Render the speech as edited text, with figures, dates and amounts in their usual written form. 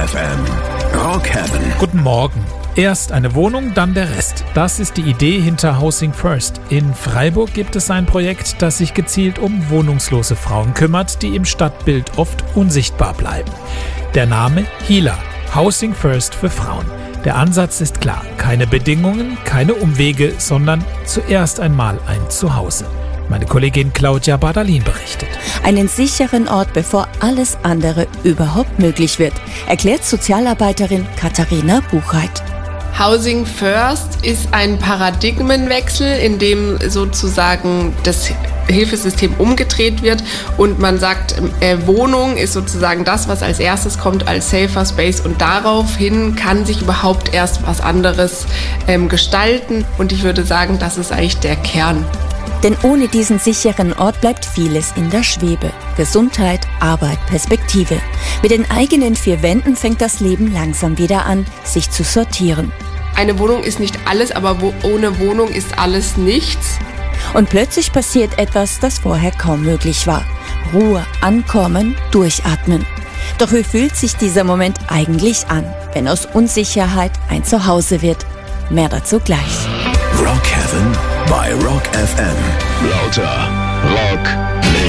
FM. Rock Heaven. Guten Morgen. Erst eine Wohnung, dann der Rest. Das ist die Idee hinter Housing First. In Freiburg gibt es ein Projekt, das sich gezielt um wohnungslose Frauen kümmert, die im Stadtbild oft unsichtbar bleiben. Der Name Hila, Housing First für Frauen. Der Ansatz ist klar. Keine Bedingungen, keine Umwege, sondern zuerst einmal ein Zuhause. Meine Kollegin Claudia Bardalin berichtet. Einen sicheren Ort, bevor alles andere überhaupt möglich wird, erklärt Sozialarbeiterin Katharina Buchheit. Housing First ist ein Paradigmenwechsel, in dem sozusagen das Hilfesystem umgedreht wird und man sagt, Wohnung ist sozusagen das, was als erstes kommt als safer Space und daraufhin kann sich überhaupt erst was anderes gestalten und ich würde sagen, das ist eigentlich der Kern. Denn ohne diesen sicheren Ort bleibt vieles in der Schwebe. Gesundheit, Arbeit, Perspektive. Mit den eigenen 4 Wänden fängt das Leben langsam wieder an, sich zu sortieren. Eine Wohnung ist nicht alles, aber ohne Wohnung ist alles nichts. Und plötzlich passiert etwas, das vorher kaum möglich war. Ruhe, ankommen, durchatmen. Doch wie fühlt sich dieser Moment eigentlich an, wenn aus Unsicherheit ein Zuhause wird? Mehr dazu gleich. Rock Heaven bei Rock FM. Lauter Rock.